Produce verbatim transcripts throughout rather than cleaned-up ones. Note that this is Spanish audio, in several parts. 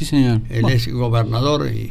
Sí, señor. Él Bueno. es gobernador y...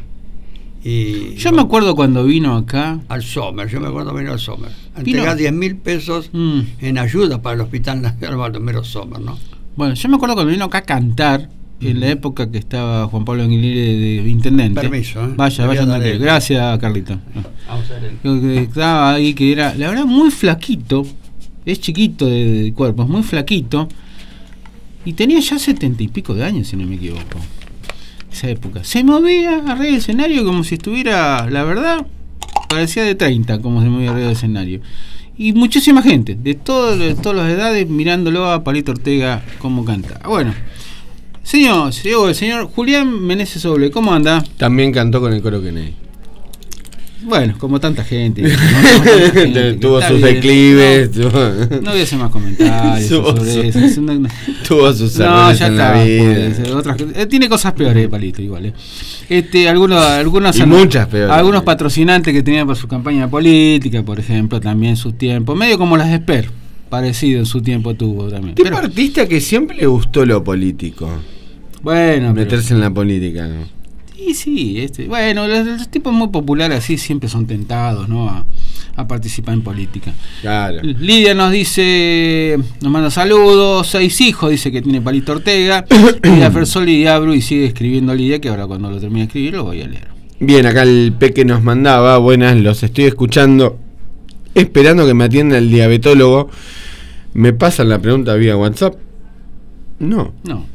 y Yo me acuerdo cuando vino acá. Al Sommer, yo me acuerdo vino al Sommer. Vino- Entregar diez mil pesos Mm. en ayuda para el Hospital Nacional Baldomero Sommer, ¿no? Bueno, yo me acuerdo cuando vino acá a cantar, en la época que estaba Juan Pablo Aguilera de, de intendente. Permiso, ¿eh? Vaya, Voy a vaya, dar tranquilo. el- Gracias, Carlito. Vamos a ver. Lo que estaba ahí, que era, la verdad, muy flaquito. Es chiquito de, de cuerpo, es muy flaquito. Y tenía ya setenta y pico de años, si no me equivoco. Esa época. Se movía arriba del escenario como si estuviera, la verdad, parecía de treinta, como se movía arriba del escenario. Y muchísima gente, de, todo, de todas las edades, mirándolo a Palito Ortega como canta. Bueno, señor, llegó el señor Julián Meneses Oble, ¿cómo anda? También cantó con el coro Kennedy. Bueno, como tanta gente. ¿no? Como tanta gente, Tuvo está sus bien. declives. No, tuvo- no voy a hacer más comentarios Tuvo sobre su- eso. Es una- una- Tuvo sus No, errores ya en está. la vida. pues, otras cosas. Eh, tiene cosas peores, Palito, igual. eh. Este, algunos, algunos, Y muchas peores. algunos patrocinantes que tenían para su campaña política, por ejemplo, también en su tiempo. Medio como las de Esper, parecido en su tiempo tuvo también. Tipo Pero, artista que siempre le gustó lo político. bueno, pero- Meterse en la política, ¿no? sí, sí, este, bueno, los, los tipos muy populares así siempre son tentados, ¿no? A, a participar en política. Claro. Lidia nos dice, nos manda saludos, seis hijos, dice que tiene Palito Ortega, y a Fersoli y Abru, y sigue escribiendo Lidia, que ahora cuando lo termine de escribir lo voy a leer. Bien, acá el Peque nos mandaba, buenas, los estoy escuchando, esperando que me atienda el diabetólogo. ¿Me pasan la pregunta vía WhatsApp? No. No.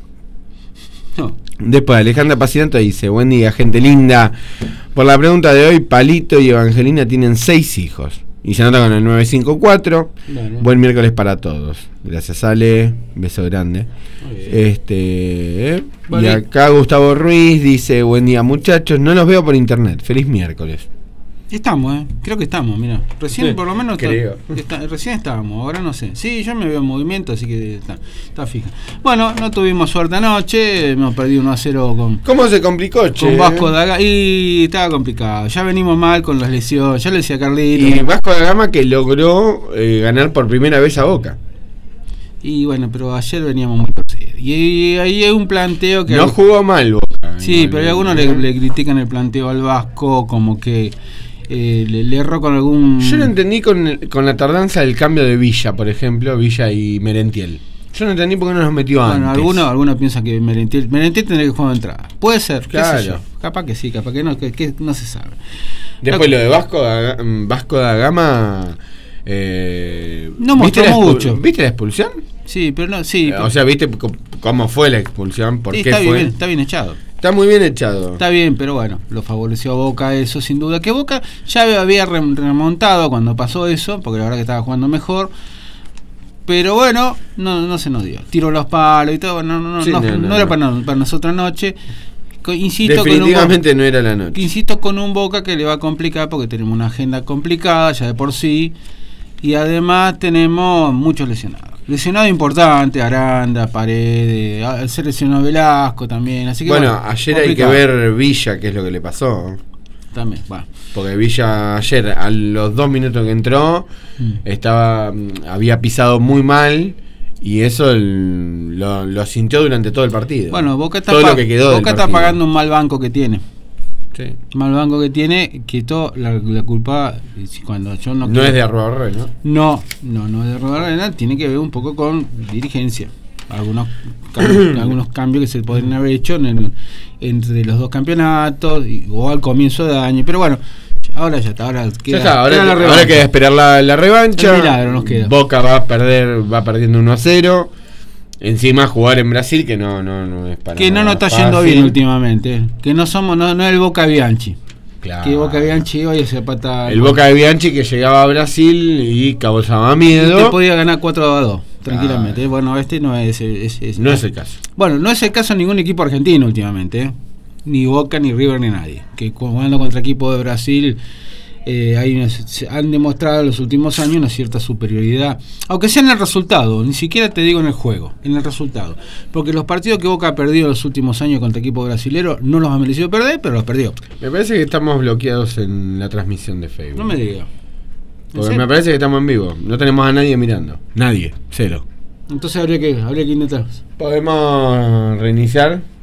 No. Después Alejandra Paciento dice, buen día, gente linda. Por la pregunta de hoy, Palito y Evangelina tienen seis hijos. Y se anota con el nueve cinco cuatro. Bueno. Buen miércoles para todos. Gracias, Ale. Beso grande. Muy bien. Este, eh, Vale. Y acá Gustavo Ruiz dice, buen día muchachos, no los veo por internet. Feliz miércoles. Estamos, ¿eh? Creo que estamos, mira. Recién Sí, por lo menos está- creo. está- recién estábamos, ahora no sé. Sí, yo me veo en movimiento, así que está, está fija. Bueno, no tuvimos suerte anoche, hemos perdido uno a cero con, ¿Cómo se complicó, che? con Vasco da Gama y estaba complicado. Ya venimos mal con las lesiones, ya le decía a Carlito. Y Vasco da Gama que logró eh, ganar por primera vez a Boca. Y bueno, pero ayer veníamos muy torcidos. Y ahí hay un planteo que... No jugó mal Boca. Sí, igual, pero hay eh. algunos le, le critican el planteo al Vasco como que eh, le, le erró con algún... Yo no entendí con, el- con la tardanza del cambio de Villa, por ejemplo, Villa y Merentiel. Yo no entendí por qué no los metió Bueno, antes. algunos algunos piensan que Merentiel, Merentiel tendría que jugar de entrada. Puede ser, qué Claro. sé yo. Capaz que sí, capaz que no, que, que no se sabe. Después lo de Vasco da, Vasco da Gama... Eh, No ¿viste mostró la expu- mucho. ¿Viste la expulsión? Sí, pero no, sí. Eh, o sea, ¿viste c- cómo fue la expulsión? ¿Por sí, qué está fue? bien, está bien echado. Está muy bien echado. Está bien, pero bueno, lo favoreció a Boca eso sin duda. Que Boca ya había rem- remontado cuando pasó eso, porque la verdad que estaba jugando mejor. Pero bueno, no, no se nos dio. Tiró los palos y todo, no, no, no, Sí, no, no, no no, era no. para, para nosotros anoche. Co- Insisto con un Definitivamente no era la Boca, noche. insisto con un Boca que le va a complicar porque tenemos una agenda complicada ya de por sí. Y además tenemos muchos lesionados. Lesionado importante, Aranda, Paredes, ah, se lesionó Velasco también. Así que Bueno, bueno, ayer hay que complicado. ver Villa, qué es lo que le pasó. También, bueno. Porque Villa ayer, a los dos minutos que entró, Mm. estaba mm, había pisado muy mal y eso el- lo, lo sintió durante todo el partido. Bueno, Boca está, todo pa- lo que quedó del Boca está partido. pagando un mal banco que tiene. Sí. Mal banco que tiene, que todo, la, la culpa, eh, si cuando yo no No quiero- es de Arrobarre, ¿no? No, no, no es de Rodar Arenal, tiene que ver un poco con dirigencia. Algunos cambios, algunos cambios que se podrían haber hecho en el- entre los dos campeonatos y- o al comienzo de año. Pero bueno, ahora ya está, ahora Ya queda, está, ahora, queda la ahora revancha. queda esperar la, la revancha. El milagro nos queda. Boca va a perder, va perdiendo uno a cero. Encima jugar en Brasil, que no, no, no es para Que no nada nos está fácil. yendo bien últimamente. Que no somos, no, no es el Boca Bianchi. Claro. Que Boca Bianchi hoy se pata. El Boca de Bianchi que llegaba a Brasil y causaba te miedo. podía ganar cuatro a dos, tranquilamente. Ah. Bueno, este no es, es, es- No es el caso. Bueno, no es el caso de ningún equipo argentino últimamente, ¿eh? Ni Boca, ni River, ni nadie. Que jugando contra equipos de Brasil eh, hay una- se han demostrado en los últimos años una cierta superioridad, aunque sea en el resultado, ni siquiera te digo en el juego, en el resultado. Porque los partidos que Boca ha perdido en los últimos años contra equipos brasileños no los ha merecido perder, pero los perdió. Me parece que estamos bloqueados en la transmisión de Facebook. No me digas. Porque me parece que estamos en vivo. No tenemos a nadie mirando. Nadie. Cero. Entonces habría que, habría que intentar. ¿Podemos reiniciar?